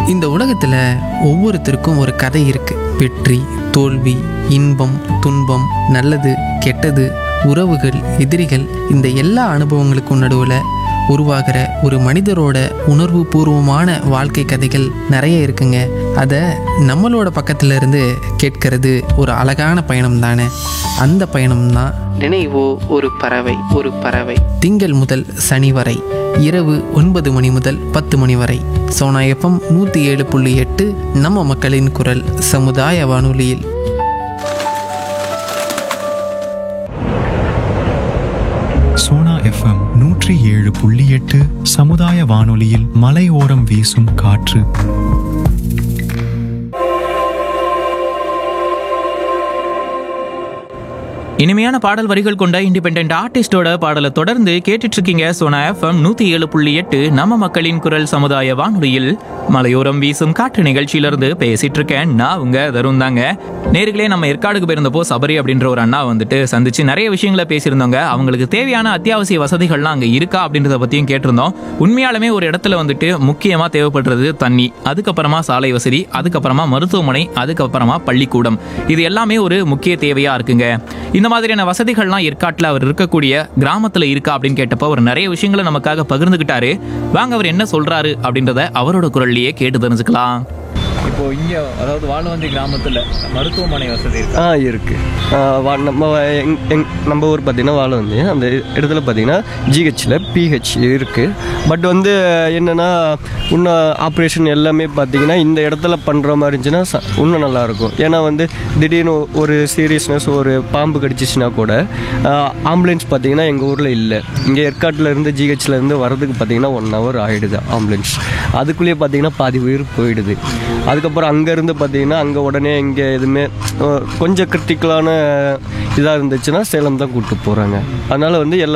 இந்த உலகத்தில் ஒவ்வொருத்தருக்கும் ஒரு கதை இருக்கு. வெற்றி, தோல்வி, இன்பம், துன்பம், நல்லது, கெட்டது, உறவுகள், எதிரிகள், இந்த எல்லா அனுபவங்களுக்கும் நடுவில் உருவாகிற ஒரு மனிதரோட உணர்வு பூர்வமான வாழ்க்கை கதைகள் நிறைய இருக்குங்க. அதை நம்மளோட பக்கத்துல இருந்து கேட்கறது ஒரு அழகான பயணம் தானே. அந்த பயணம் தான் நினைவோ ஒரு பறவை. ஒரு பறவை திங்கள் முதல் சனி வரை இரவு 9 மணி முதல் 10 மணி வரை சோனா FM 107.8 நம்ம மக்களின் குரல் சமுதாய வானொலியில். சோனா எஃப்எம் 107.8 சமுதாய வானொலியில் மலையோரம் வீசும் காற்று. இனிமையான பாடல் வரிகள் கொண்ட இண்டிபெண்டன்ட் ஆர்டிஸ்டோட பாடலை தொடர்ந்து கேட்டுட்டு இருக்கீங்க. சோனா எஃப்எம் 107.8 நம்ம மக்களின் குரல் சமுதாய வானொலியில் மலையோரம் வீசும் காற்று நிகழ்ச்சியிலிருந்து பேசிட்டு இருக்கேன். நான் உங்க தருண் தாங்க. நேர்களே, நம்ம ஏற்காடுக்கு போயிருந்தப்போ சபரி அப்படின்ற ஒரு அண்ணா வந்துட்டு சந்திச்சு நிறைய விஷயங்களை பேசியிருந்தோங்க. அவங்களுக்கு தேவையான அத்தியாவசிய வசதிகள்லாம் அங்கே இருக்கா அப்படின்றத பற்றியும் கேட்டிருந்தோம். உண்மையாலுமே ஒரு இடத்துல வந்துட்டு முக்கியமாக தேவைப்படுறது தண்ணி, அதுக்கப்புறமா சாலை வசதி, அதுக்கப்புறமா மருத்துவமனை, அதுக்கப்புறமா பள்ளிக்கூடம். இது எல்லாமே ஒரு முக்கிய தேவையாக இருக்குங்க. இந்த மாதிரியான வசதிகள்லாம் ஏற்காட்டில் அவர் இருக்கக்கூடிய கிராமத்தில் இருக்கா அப்படின்னு கேட்டப்போ அவர் நிறைய விஷயங்களை நமக்காக பகிர்ந்துக்கிட்டாரு. வாங்க அவர் என்ன சொல்றாரு அப்படின்றத அவரோட குரல்லையே கேட்டு தெரிஞ்சுக்கலாம். இப்போ இங்கே அதாவது வாழவந்தி கிராமத்தில் மருத்துவமனை வசதி இருக்கு. நம்ம ஊர் பார்த்தீங்கன்னா வாழவந்தி, அந்த இடத்துல பார்த்தீங்கன்னா ஜிஹெச்சில் பிஹெச் இருக்குது. பட் வந்து என்னென்னா இன்னும் ஆப்ரேஷன் எல்லாமே பார்த்தீங்கன்னா இந்த இடத்துல பண்ணுற மாதிரி இருந்துச்சுன்னா இன்னும் நல்லாயிருக்கும். ஏன்னா வந்து திடீர்னு ஒரு சீரியஸ்னஸ், ஒரு பாம்பு கடிச்சிச்சுன்னா கூட ஆம்புலன்ஸ் பார்த்தீங்கன்னா எங்கள் ஊரில் இல்லை. இங்கே ஏற்காட்டில் இருந்து ஜிஹெச்சில் இருந்து வரதுக்கு பார்த்தீங்கன்னா 1 hour ஆகிடுது ஆம்புலன்ஸ். அதுக்குள்ளேயே பார்த்தீங்கன்னா பாதி உயிர் போயிடுது. அதுக்கப்புறம் அங்கேருந்து பார்த்தீங்கன்னா அங்கே உடனே இங்கே எதுவுமே கொஞ்சம் கிரிட்டிக்கலான இதாக இருந்துச்சுன்னா சேலம் தான் கூப்பிட்டு போகிறாங்க. அதனால் வந்து எல்லா